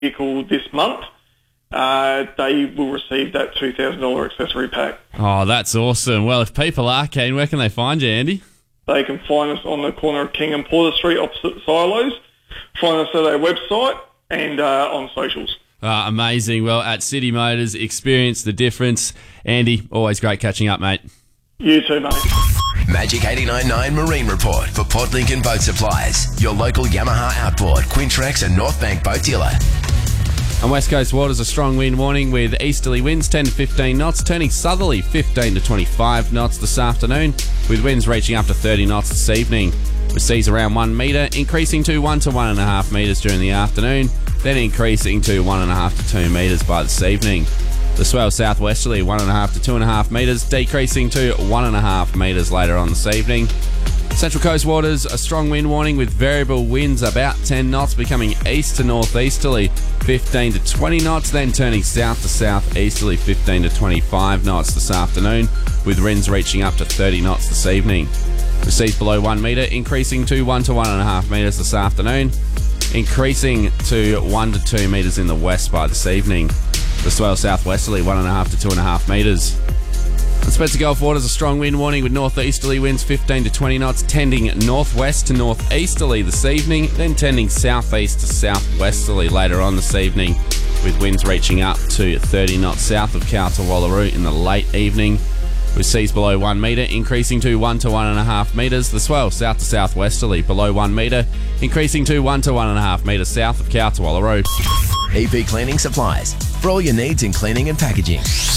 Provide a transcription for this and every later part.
vehicle this month, they will receive that $2,000 accessory pack. Oh, that's awesome. Well, if people are keen, where can they find you, Andy? They can find us on the corner of King and Porter Street opposite Silos. Find us at our website and on socials. Amazing. Well, at City Motors, experience the difference. Andy, always great catching up, mate. You too, mate. Magic 89.9 Marine Report for Port Lincoln Boat Supplies, your local Yamaha Outboard, Quintrex and North Bank boat dealer. On West Coast waters, a strong wind warning with easterly winds 10 to 15 knots, turning southerly 15 to 25 knots this afternoon, with winds reaching up to 30 knots this evening. With seas around 1 metre, increasing to 1 to 1.5 metres during the afternoon, then increasing to 1.5 to 2 metres by this evening. The swell southwesterly 1.5 to 2.5 metres, decreasing to 1.5 metres later on this evening. Central Coast waters, a strong wind warning with variable winds about 10 knots, becoming east to northeasterly 15 to 20 knots, then turning south to southeasterly 15 to 25 knots this afternoon, with winds reaching up to 30 knots this evening. The seas below 1 metre, increasing to 1 to 1.5 metres this afternoon, increasing to 1 to 2 metres in the west by this evening. The swell southwesterly 1.5 to 2.5 metres. On Spencer Gulf waters, a strong wind warning with northeasterly winds 15 to 20 knots, tending northwest to northeasterly this evening, then tending southeast to southwesterly later on this evening, with winds reaching up to 30 knots south of Kowta Wallaroo in the late evening. With seas below 1 metre, increasing to 1 to 1.5 metres. The swell south to southwesterly below 1 metre, increasing to 1 to 1.5 metres south of Kowta Wallaroo. EP Cleaning Supplies, for all your needs in cleaning and packaging.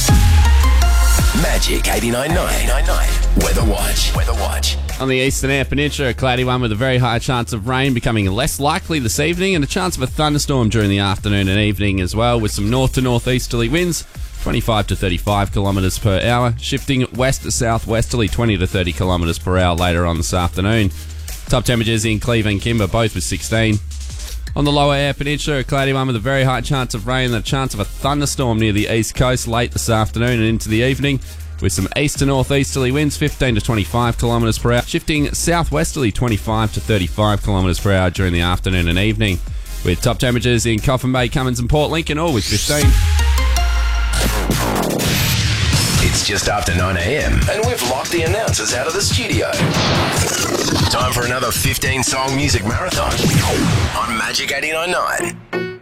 Magic 89.9 Weather Watch. On the eastern Eyre Peninsula, a cloudy one with a very high chance of rain, becoming less likely this evening, and a chance of a thunderstorm during the afternoon and evening as well, with some north to northeasterly winds 25 to 35 kilometres per hour, shifting west to southwesterly 20 to 30 kilometres per hour later on this afternoon. Top temperatures in Cleve and Kimber, both with 16. On the lower Eyre Peninsula, a cloudy one with a very high chance of rain and a chance of a thunderstorm near the east coast late this afternoon and into the evening, with some east to northeasterly winds 15 to 25 kilometres per hour, shifting southwesterly 25 to 35 kilometres per hour during the afternoon and evening, with top temperatures in Coffin Bay, Cummins and Port Lincoln, all with 15. It's just after 9 a.m. and we've locked the announcers out of the studio. Time for another 15-song music marathon on Magic 89.9.